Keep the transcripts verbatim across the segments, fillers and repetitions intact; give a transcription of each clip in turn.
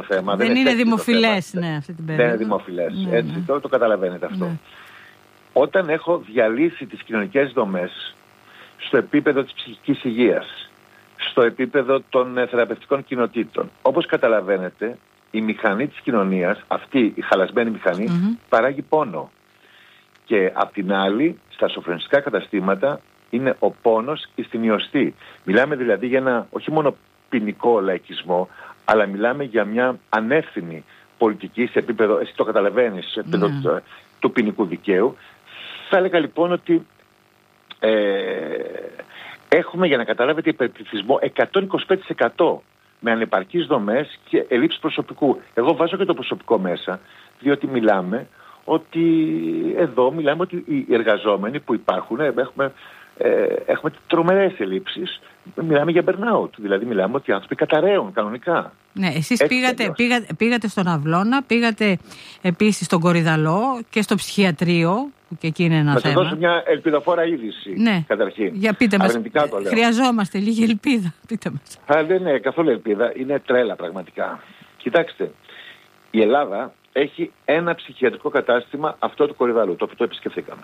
θέμα. Δεν, δεν είναι δημοφιλές, ναι, αυτή την περίοδο. Δεν είναι δημοφιλές. Ναι, Έτσι, ναι. τώρα το καταλαβαίνετε αυτό. Ναι. Όταν έχω διαλύσει τις κοινωνικές δομές στο επίπεδο της ψυχικής υγείας, στο επίπεδο των θεραπευτικών κοινοτήτων, όπως καταλαβαίνετε, η μηχανή της κοινωνίας, αυτή η χαλασμένη μηχανή, mm-hmm. παράγει πόνο. Και απ' την άλλη, στα σοφρονιστικά καταστήματα, είναι ο πόνος στην ιωστή. Μιλάμε δηλαδή για ένα όχι μόνο ποινικό λαϊκισμό, αλλά μιλάμε για μια ανεύθυνη πολιτική σε επίπεδο, εσύ το καταλαβαίνεις, σε επίπεδο mm. του, του ποινικού δικαίου. Θα έλεγα λοιπόν ότι ε, έχουμε, για να καταλάβετε, υπερπληθυσμό εκατόν είκοσι πέντε τοις εκατό με ανεπαρκείς δομές και ελλείψεις προσωπικού. Εγώ βάζω και το προσωπικό μέσα, διότι μιλάμε ότι εδώ μιλάμε ότι οι εργαζόμενοι που υπάρχουν έχουμε, ε, έχουμε τρομερές ελλείψεις. Μιλάμε για burnout, δηλαδή μιλάμε ότι οι άνθρωποι καταραίουν κανονικά. Ναι, εσείς πήγατε, πήγατε, πήγατε στον Αυλώνα, πήγατε επίσης στον Κορυδαλό και στο ψυχιατρίο, που και εκεί είναι ένα να θέμα. Να σας δώσω μια ελπιδοφόρα είδηση, ναι. καταρχήν. Για πείτε μας, χρειαζόμαστε λίγη ελπίδα. Πείτε μας. Α, δεν είναι καθόλου ελπίδα, είναι τρέλα πραγματικά. Κοιτάξτε, η Ελλάδα έχει ένα ψυχιατρικό κατάστημα, αυτό του Κορυδαλού, το οποίο το επισκεφθήκαμε.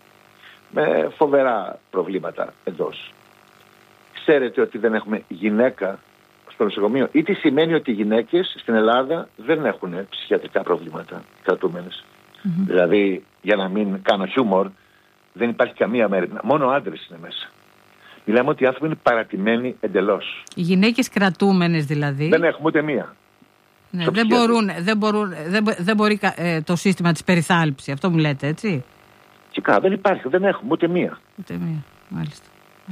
Με φοβερά προβλήματα εντός. Ξέρετε ότι δεν έχουμε γυναίκα στο νοσοκομείο, ή τι σημαίνει ότι οι γυναίκες στην Ελλάδα δεν έχουν ψυχιατρικά προβλήματα κρατούμενες. Mm-hmm. Δηλαδή, για να μην κάνω χιούμορ, δεν υπάρχει καμία μέρημνα. Μόνο άντρες είναι μέσα. Μιλάμε ότι οι άνθρωποι είναι παρατημένοι εντελώς. Οι γυναίκες κρατούμενες δηλαδή. Δεν έχουμε ούτε μία. Ναι, δεν, μπορούν, δεν, μπορούν, δεν, δεν μπορεί ε, το σύστημα της περιθάλψης, αυτό μου λέτε, έτσι. Και καλά, δεν υπάρχει, δεν έχουμε ούτε μία. Ούτε μία, μάλιστα.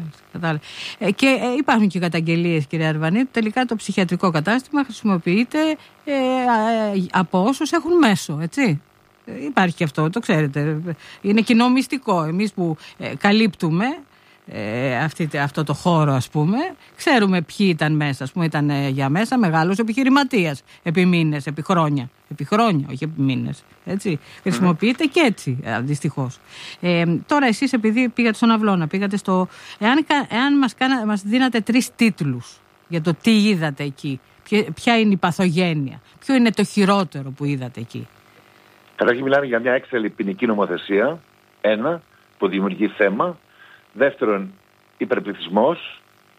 Ε, και ε, υπάρχουν και καταγγελίες, κυρία Αρβανίτη, τελικά το ψυχιατρικό κατάστημα χρησιμοποιείται ε, ε, από όσους έχουν μέσο, έτσι. Ε, υπάρχει και αυτό, το ξέρετε. Είναι κοινό μυστικό. Εμείς που ε, καλύπτουμε ε, αυτή, αυτό το χώρο, ας πούμε, ξέρουμε ποιοι ήταν μέσα. Ας πούμε, ήταν ε, για μέσα μεγάλος επιχειρηματίας επί μήνες, επί χρόνια. Επί χρόνια, όχι επί μήνες. Έτσι. Χρησιμοποιείται και έτσι, δυστυχώς. Ε, τώρα εσείς, επειδή πήγατε στον Αυλώνα, πήγατε στο... Εάν, εάν μας, κάνα, μας δίνατε τρεις τίτλους για το τι είδατε εκεί, ποια, ποια είναι η παθογένεια, ποιο είναι το χειρότερο που είδατε εκεί. Καταρχήν μιλάμε για μια έξαλλη ποινική νομοθεσία, ένα, που δημιουργεί θέμα. Δεύτερον, υπερπληθυσμός.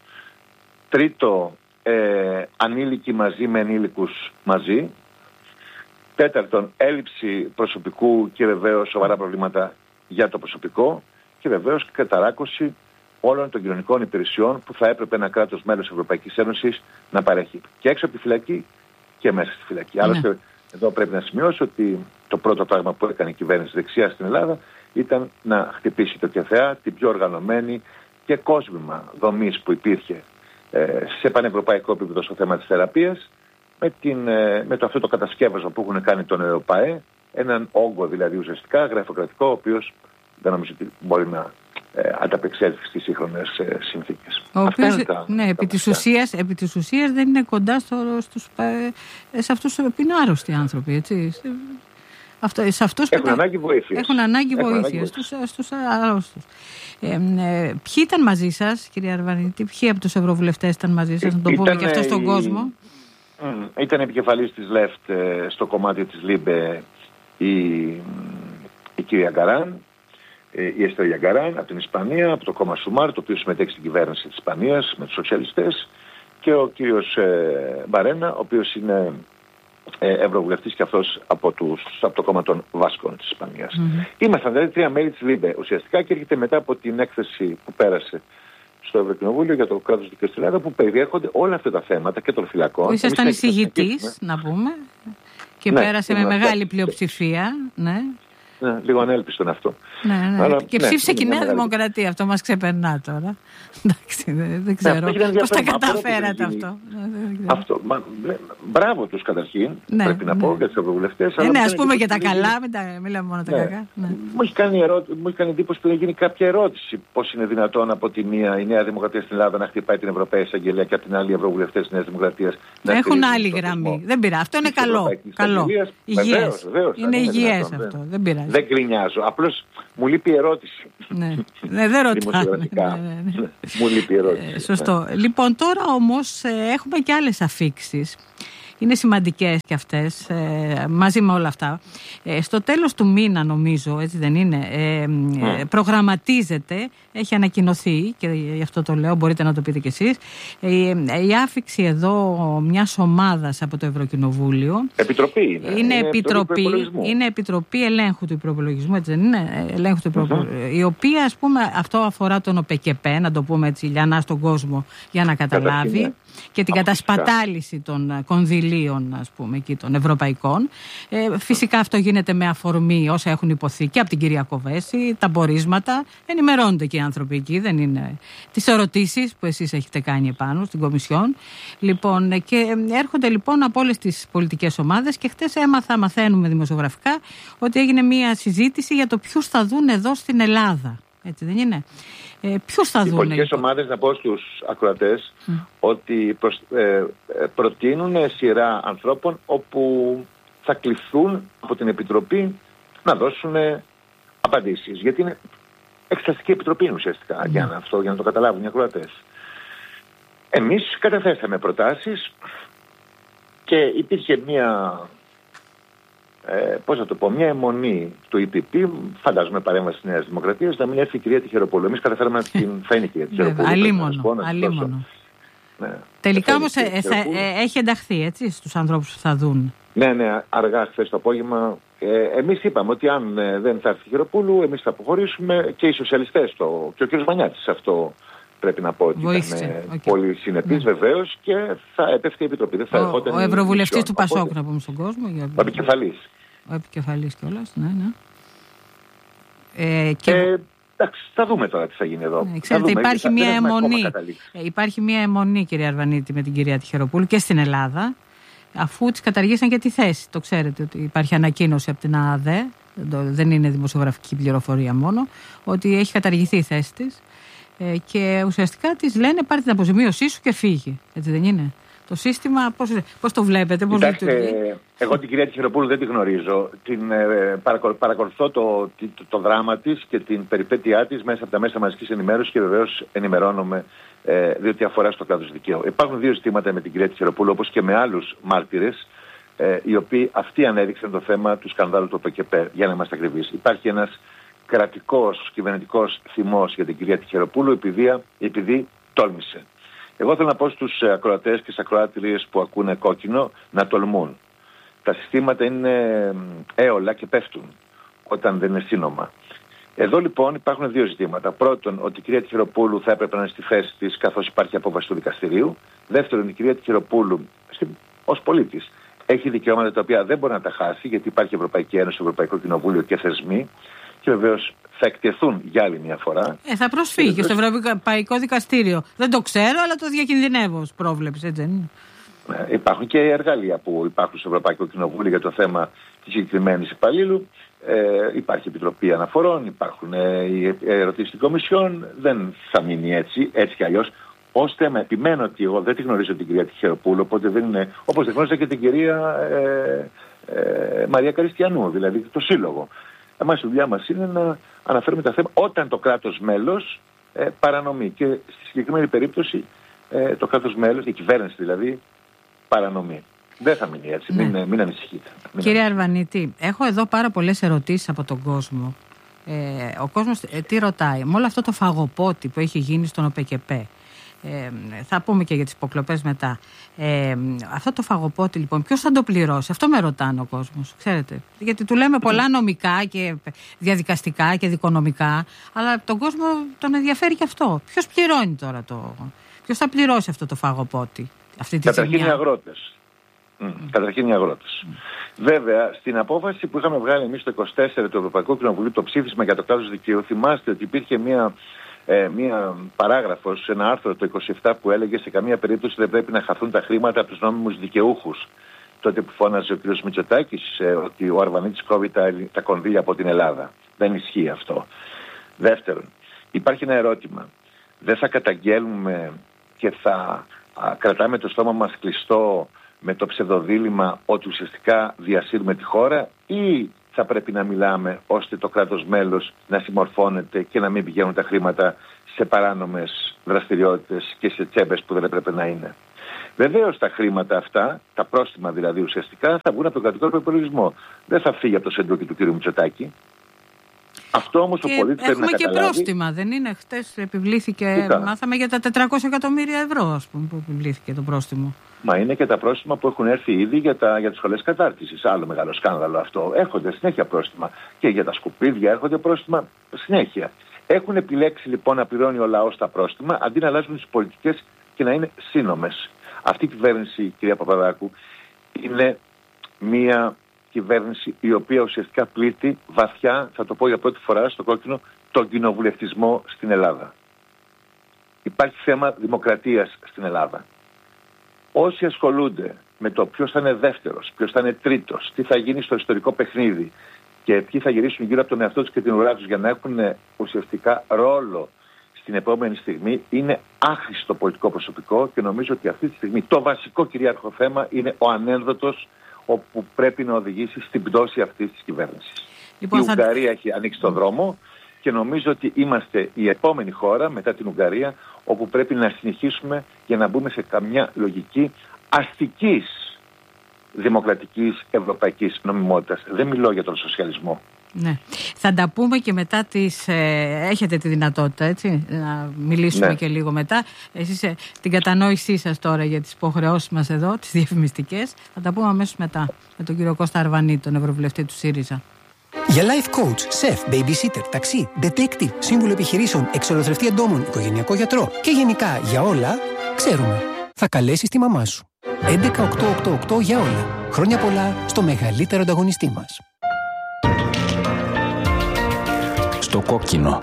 Τρίτο, ε, ανήλικοι μαζί με ενήλικους μαζί. Τέταρτον, έλλειψη προσωπικού και βεβαίως σοβαρά προβλήματα για το προσωπικό και βεβαίως καταράκωση όλων των κοινωνικών υπηρεσιών που θα έπρεπε ένα κράτος μέλος της Ευρωπαϊκής Ένωσης να παρέχει και έξω από τη φυλακή και μέσα στη φυλακή. Ναι. Άλλωστε, εδώ πρέπει να σημειώσω ότι το πρώτο πράγμα που έκανε η κυβέρνηση δεξιά στην Ελλάδα ήταν να χτυπήσει το ΚΕΘΕΑ, την πιο οργανωμένη και κόσμημα δομής που υπήρχε ε, σε πανευρωπαϊκό επίπεδο στο θέμα της θεραπείας, με, την, με το αυτό το κατασκεύασμα που έχουν κάνει τον ΕΟΠΑΕ, έναν όγκο δηλαδή ουσιαστικά γραφειοκρατικό, ο οποίος δεν νομίζω ότι μπορεί να ε, ανταπεξέλθει στις σύγχρονες ε, συνθήκες. Ο οποίος, τα, ναι, τα επί, της ουσίας, επί της ουσίας δεν είναι κοντά στο, στους, ε, σε αυτούς που είναι άρρωστοι άνθρωποι, έτσι. Αυτό, σε αυτούς έχουν, που ανάγκη βοήθειας. έχουν ανάγκη βοήθειας. Στους, στους αρρώστους. Ε, ε, ποιοι ήταν μαζί σας, κυρία Αρβανίτη, ποιοι από τους ευρωβουλευτές ήταν μαζί σας, να το πούμε και αυτό στον η... κόσμο. Mm, ήταν επικεφαλής της ΛΕΦΤ ε, στο κομμάτι της ΛΥΜΠΕ η, η κυρία Γκαράν, ε, η Εστέρια Γκαράν από την Ισπανία, από το κόμμα Σουμάρ, το οποίο συμμετέχει στην κυβέρνηση της Ισπανίας με τους σοσιαλιστές, και ο κύριος ε, Μπαρένα, ο οποίος είναι ε, ευρωβουλευτής και αυτός από, τους, από το κόμμα των Βάσκων της Ισπανίας. Mm-hmm. Ήμασταν δηλαδή τρία μέλη της ΛΥΜΠΕ ουσιαστικά και έρχεται μετά από την έκθεση που πέρασε στο Ευρωκοινοβούλιο για το κράτος δικαίου στην Ελλάδα, που περιέχονται όλα αυτά τα θέματα και των φυλακών. Που ήσασταν εισηγητής, να πούμε, και ναι, πέρασε με μεγάλη πλειοψηφία. Ναι. Ναι, λίγο ανέλπιστον αυτό. Ναι, ναι. Αλλά, και ναι, ψήφισε και η Νέα Δημοκρατία. Αυτό μας ξεπερνά τώρα. Εντάξει, δεν, δεν ξέρω ναι, πώς τα καταφέρατε αυτό. Αυτό. Μα, μπράβο τους καταρχήν, ναι, πρέπει να ναι. πω, για τους ευρωβουλευτές. Ε, ναι, ας πούμε και τα καλά, μην τα μιλάμε μόνο τα ναι. κακά. Ναι. Μου έχει κάνει, ερώ... κάνει εντύπωση που έχει γίνει κάποια ερώτηση. Πώς είναι δυνατόν από τη μία η Νέα Δημοκρατία στην Ελλάδα να χτυπάει την Ευρωπαϊκή Εισαγγελία και από την άλλη οι ευρωβουλευτές της Νέας Δημοκρατίας να έχουν άλλη γραμμή. Δεν πειράζει. Αυτό είναι καλό. Υγιές. Είναι υγιές αυτό. Δεν πειράζει. Δεν γκρινιάζω. Απλώς μου λείπει η ερώτηση. Ναι, ναι, δεν ρωτάμε. Ναι, ναι, ναι. Μου λείπει η ερώτηση. Ε, σωστό. Λοιπόν, τώρα όμως ε, έχουμε και άλλες αφίξεις. είναι σημαντικές και αυτές, ε, μαζί με όλα αυτά. Ε, στο τέλος του μήνα, νομίζω, έτσι δεν είναι, ε, mm. ε, προγραμματίζεται, έχει ανακοινωθεί, και γι' αυτό το λέω, μπορείτε να το πείτε κι εσείς, ε, η άφιξη εδώ μιας ομάδας από το Ευρωκοινοβούλιο. Επιτροπή είναι. Είναι, είναι επιτροπή, είναι επιτροπή ελέγχου του προπολογισμού, έτσι δεν είναι, ελέγχου του προπολογισμού, mm-hmm. η οποία, ας πούμε, αυτό αφορά τον ΟΠΕΚΕΠΕ, να το πούμε έτσι λιανά στον κόσμο για να καταλάβει, είναι. Και την κατασπατάληση των κονδυλίων, ας πούμε, εκεί των ευρωπαϊκών. Ε, φυσικά αυτό γίνεται με αφορμή όσα έχουν υποθεί και από την κυρία Κοβέση, τα πορίσματα. Ενημερώνονται και οι άνθρωποι εκεί, δεν είναι. Τις ερωτήσεις που εσείς έχετε κάνει επάνω στην Κομισιόν. Λοιπόν, και έρχονται λοιπόν από όλες τις πολιτικές ομάδες, και χτες έμαθα, μαθαίνουμε δημοσιογραφικά, ότι έγινε μια συζήτηση για το ποιους θα δουν εδώ στην Ελλάδα. Έτσι δεν είναι? Ε, ποιους θα δουν? Οι πολιτικές ομάδες, να πω στους ακροατές, mm. ότι προς, ε, προτείνουν σειρά ανθρώπων όπου θα κληθούν από την Επιτροπή να δώσουν απαντήσεις. Γιατί είναι εξεταστική επιτροπή ουσιαστικά, mm. για, να, αυτό, για να το καταλάβουν οι ακροατές. Εμείς καταθέσαμε προτάσεις και υπήρχε μια... Ε, πώς θα το πω, μια αιμονή του ι πι πι, φαντάζομαι παρέμβαση της Νέας Δημοκρατίας, να μην έρθει η κυρία Τυχεροπούλου. Εμείς καταφέραμε να την θα είναι η κυρία Τυχεροπούλου. Αλίμονο, αλίμονο. Ναι. Τελικά όμως ε, θα, ε, έχει ενταχθεί, έτσι, στους ανθρώπους που θα δουν. Ναι, ναι, αργά χθες το απόγευμα. Ε, εμείς είπαμε ότι αν ε, δεν θα έρθει η Τυχεροπούλου, εμείς θα αποχωρήσουμε, και οι σοσιαλιστές το, και ο κ. Βανιάτης αυτό. Πρέπει να πω ότι Βοήθησε. ήταν okay. πολύ συνεπής, ναι. βεβαίως, και θα έπεφτε η Επιτροπή. Δεν θα ο ο Ευρωβουλευτής του Πασόκ, να πούμε στον κόσμο. Για... Ο επικεφαλής. Ο επικεφαλής κιόλας, ναι, ναι. Ε, και... ε, εντάξει, θα δούμε τώρα τι θα γίνει εδώ. Ναι, ξέρετε, δούμε, υπάρχει, μια αιμονή, ε, υπάρχει μια αιμονή, κυρία Αρβανίτη, με την κυρία Τυχεροπούλου και στην Ελλάδα, αφού της καταργήσαν και τη θέση. Το ξέρετε ότι υπάρχει ανακοίνωση από την ΑΑΔΕ, δεν είναι δημοσιογραφική πληροφορία μόνο, ότι έχει καταργηθεί η θέση της. Ε, και ουσιαστικά της λένε πάρε την αποζημίωσή σου και φύγει. Έτσι δεν είναι? Το σύστημα, πώς, πώς το βλέπετε, πώς λειτουργεί? Εγώ την κυρία Τυχεροπούλου δεν τη γνωρίζω. Την, ε, παρακολ, παρακολουθώ το, το, το, το δράμα της και την περιπέτειά της μέσα από τα μέσα μαζικής ενημέρωσης, και βεβαίως ενημερώνομαι, ε, διότι αφορά στο κράτος δικαίου. Υπάρχουν δύο ζητήματα με την κυρία Τυχεροπούλου, όπως και με άλλους μάρτυρες, ε, οι οποίοι αυτοί ανέδειξαν το θέμα του σκανδάλου του ΟΠΕΚΕΠΕ, για να είμαστε ακριβείς. Υπάρχει ένας κρατικός, κυβερνητικός θυμός για την κυρία Τυχεροπούλου, επειδή, επειδή τόλμησε. Εγώ θέλω να πω στους ακροατές και στις ακροάτριες που ακούνε κόκκινο να τολμούν. Τα συστήματα είναι έολα και πέφτουν όταν δεν είναι σύνομα. Εδώ λοιπόν υπάρχουν δύο ζητήματα. Πρώτον, ότι η κυρία Τυχεροπούλου θα έπρεπε να είναι στη θέση της, καθώς υπάρχει απόφαση του δικαστηρίου. Δεύτερον, η κυρία Τυχεροπούλου ως πολίτης έχει δικαιώματα τα οποία δεν μπορεί να τα χάσει, γιατί υπάρχει Ευρωπαϊκή Ένωση, Ευρωπαϊκό Κοινοβούλιο και θεσμοί. Και βεβαίως θα εκτεθούν για άλλη μια φορά. Ε, θα προσφύγει και στο Ευρωπαϊκό Δικαστήριο. Δεν το ξέρω, αλλά το διακινδυνεύω ως πρόβλεψη, έτσι δεν είναι? Ε, υπάρχουν και εργαλεία που υπάρχουν στο Ευρωπαϊκό Κοινοβούλιο για το θέμα της συγκεκριμένης υπαλλήλου. Ε, υπάρχει Επιτροπή Αναφορών, υπάρχουν ε, οι ερωτήσεις στην Κομισιόν. Δεν θα μείνει έτσι, έτσι κι αλλιώς. Ως θέμα, επιμένω ότι εγώ δεν τη γνωρίζω την κυρία Τυχεροπούλου, οπότε δεν είναι. Όπως δεν γνώριζα και την κυρία ε, ε, Μαρία Καριστιανού, δηλαδή το Σύλλογο. Εμάς η δουλειά μας είναι να αναφέρουμε τα θέματα όταν το κράτος μέλος ε, παρανομεί. Και στη συγκεκριμένη περίπτωση ε, το κράτος μέλος, η κυβέρνηση δηλαδή, παρανομεί. Δεν θα μείνει έτσι, ναι. μην, μην ανησυχείτε. Μην Κύριε Αρβανίτη, έχω εδώ πάρα πολλές ερωτήσεις από τον κόσμο. Ε, ο κόσμος ε, τι ρωτάει? Με όλο αυτό το φαγοπότη που έχει γίνει στον ΟΠΕΚΕΠΕ, Ε, θα πούμε και για τις υποκλοπές μετά. Ε, αυτό το φαγοπότη λοιπόν, ποιος θα το πληρώσει? Αυτό με ρωτάνε ο κόσμος, ξέρετε. Γιατί του λέμε πολλά νομικά και διαδικαστικά και δικονομικά, αλλά τον κόσμο τον ενδιαφέρει και αυτό. Ποιος πληρώνει τώρα το... Ποιος θα πληρώσει αυτό το φαγοπότη? Αυτή τη Καταρχήν οι αγρότες. Mm. Καταρχήν οι αγρότες. Mm. Βέβαια, στην απόφαση που είχαμε βγάλει εμείς το είκοσι τέσσερα του Ευρωπαϊκού Κοινοβουλίου, το ψήφισμα για το κράτος δικαίου, θυμάστε ότι υπήρχε μια... Ε, μία παράγραφος, ένα άρθρο το είκοσι επτά που έλεγε σε καμία περίπτωση δεν πρέπει να χαθούν τα χρήματα από τους νόμιμους δικαιούχους. Τότε που φώναζε ο κ. Μητσοτάκης ε, ότι ο Αρβανίτης κόβει τα, τα κονδύλια από την Ελλάδα. Δεν ισχύει αυτό. Δεύτερον, υπάρχει ένα ερώτημα. Δεν θα καταγγέλνουμε και θα α, κρατάμε το στόμα μας κλειστό με το ψευδοδίλημμα ότι ουσιαστικά διασύρουμε τη χώρα, ή θα πρέπει να μιλάμε ώστε το κράτος μέλος να συμμορφώνεται και να μην πηγαίνουν τα χρήματα σε παράνομες δραστηριότητες και σε τσέμπες που δεν έπρεπε να είναι? Βεβαίως τα χρήματα αυτά, τα πρόστιμα δηλαδή ουσιαστικά, θα βγουν από τον κρατικό προϋπολογισμό. Δεν θα φύγει από το σεντούκι του κ. Μητσοτάκη. Αυτό όμως ο πολίτης πρέπει να καταλάβει. Έχουμε και πρόστιμα, δεν είναι? Χτες επιβλήθηκε, Φίκα. μάθαμε για τα τετρακόσια εκατομμύρια ευρώ, ας πούμε, που επιβλήθηκε το πρόστιμο. Μα είναι και τα πρόστιμα που έχουν έρθει ήδη για, τα, για τις σχολές κατάρτισης. Άλλο μεγάλο σκάνδαλο αυτό. Έρχονται συνέχεια πρόστιμα. Και για τα σκουπίδια έρχονται πρόστιμα συνέχεια. Έχουν επιλέξει λοιπόν να πληρώνει ο λαός τα πρόστιμα αντί να αλλάζουν τις πολιτικές και να είναι σύνομες. Αυτή η κυβέρνηση, κυρία Παπαδάκου, είναι μια κυβέρνηση η οποία ουσιαστικά πλήττει βαθιά, θα το πω για πρώτη φορά στο κόκκινο, τον κοινοβουλευτισμό στην Ελλάδα. Υπάρχει θέμα δημοκρατίας στην Ελλάδα. Όσοι ασχολούνται με το ποιος θα είναι δεύτερος, ποιος θα είναι τρίτος, τι θα γίνει στο ιστορικό παιχνίδι και ποιοι θα γυρίσουν γύρω από τον εαυτό τους και την ουρά τους για να έχουν ουσιαστικά ρόλο στην επόμενη στιγμή, είναι άχρηστο πολιτικό προσωπικό και νομίζω ότι αυτή τη στιγμή το βασικό κυρίαρχο θέμα είναι ο ανένδοτος όπου πρέπει να οδηγήσει στην πτώση αυτής της κυβέρνησης. Λοιπόν, η θα... Ουγγαρία έχει ανοίξει τον δρόμο και νομίζω ότι είμαστε η επόμενη χώρα μετά την Ουγγαρία όπου πρέπει να συνεχίσουμε για να μπούμε σε καμιά λογική αστικής δημοκρατικής ευρωπαϊκής νομιμότητας. Δεν μιλώ για τον σοσιαλισμό. Ναι. Θα τα πούμε και μετά τις... Ε, έχετε τη δυνατότητα, έτσι, να μιλήσουμε ναι. και λίγο μετά. Εσείς ε, την κατανόησή σας τώρα για τις υποχρεώσεις μας εδώ, τις διαφημιστικές, θα τα πούμε αμέσως μετά με τον κύριο Κώστα Αρβανίτη, τον Ευρωβουλευτή του ΣΥΡΙΖΑ. Για life coach, chef, babysitter, ταξί, detective, σύμβουλο επιχειρήσεων, εξολοθρευτή εντόμων, οικογενειακό γιατρό και γενικά για όλα, ξέρουμε. Θα καλέσεις τη μαμά σου. έντεκα οκτώ οκτώ οκτώ για όλα. Χρόνια πολλά στο μεγαλύτερο ανταγωνιστή μας. Στο κόκκινο.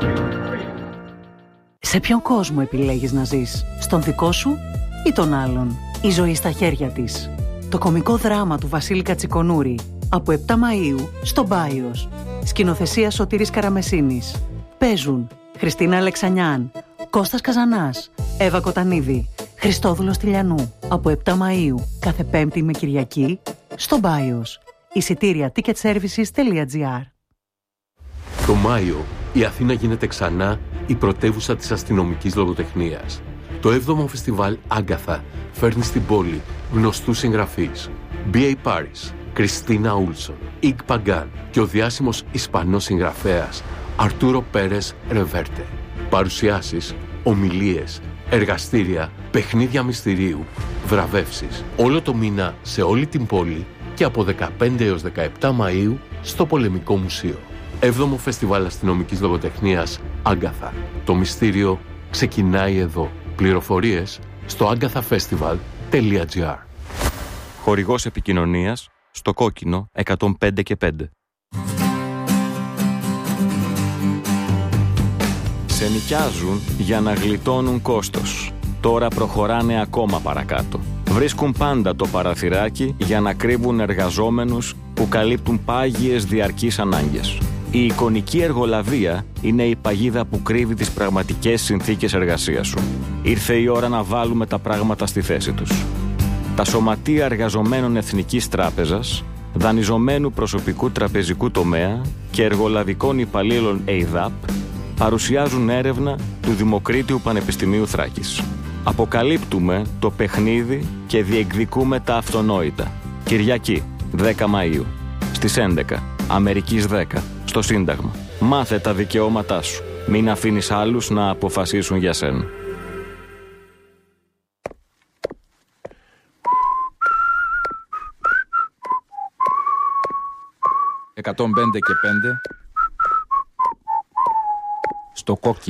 Σε ποιον κόσμο επιλέγεις να ζεις? Στον δικό σου ή τον άλλον? Η ζωή στα χέρια της. Το κωμικό δράμα του Βασίλη Κατσικονούρη. Από επτά Μαΐου στο Μπάιος. Σκηνοθεσία Σωτήρης Καραμεσίνης. Παίζουν Χριστίνα Αλεξανιάν, Κώστας Καζανάς, Εύα Κοτανίδη, Χριστόδουλος Τηλιανού. Από επτά Μαΐου κάθε Πέμπτη με Κυριακή στο Μπάιος. Εισιτήρια ticketservices τελεία gr. Το Μάιο η Αθήνα γίνεται ξανά η πρωτεύουσα της αστυνομικής λογοτεχνίας. Το έβδομο φεστιβάλ Άγκαθα φέρνει στην πόλη γνωστούς συγγραφείς. μπι έι Paris, Κριστίνα Ούλσον, Ιγ Παγκάν και ο διάσημος Ισπανός συγγραφέας Αρτούρο Πέρες Ρεβέρτε. Παρουσιάσεις, ομιλίες, εργαστήρια, παιχνίδια μυστηρίου, βραβεύσεις. Όλο το μήνα σε όλη την πόλη και από δεκαπέντε έως δεκαεπτά Μαΐου στο Πολεμικό Μουσείο. Έβδομο Φεστιβάλ Αστυνομικής Λογοτεχνίας Άγκαθα. Το μυστήριο ξεκινάει εδώ. Πληροφορίες στο άγκαθαφεστιβάλ τελεία gr. Χορηγός επικοινωνίας στο κόκκινο εκατόν πέντε και πέντε. Σε νοικιάζουν για να γλιτώνουν κόστος. Τώρα προχωράνε ακόμα παρακάτω. Βρίσκουν πάντα το παραθυράκι για να κρύβουν εργαζόμενους που καλύπτουν πάγιες διαρκείς ανάγκες. Η εικονική εργολαβία είναι η παγίδα που κρύβει τις πραγματικές συνθήκες εργασίας σου. Ήρθε η ώρα να βάλουμε τα πράγματα στη θέση τους. Τα Σωματεία Εργαζομένων Εθνικής Τράπεζας, δανειζομένου προσωπικού τραπεζικού τομέα και εργολαβικών υπαλλήλων ΕΙΔΑΠ παρουσιάζουν έρευνα του Δημοκρίτιου Πανεπιστημίου Θράκης. Αποκαλύπτουμε το παιχνίδι και διεκδικούμε τα αυτονόητα. Κυριακή, δέκα Μαΐου, στις έντεκα, Αμερικής δέκα, στο Σύνταγμα. Μάθε τα δικαιώματά σου. Μην αφήνεις άλλους να αποφασίσουν για σένα. εκατόν πέντε και πέντε στο κόκκινο.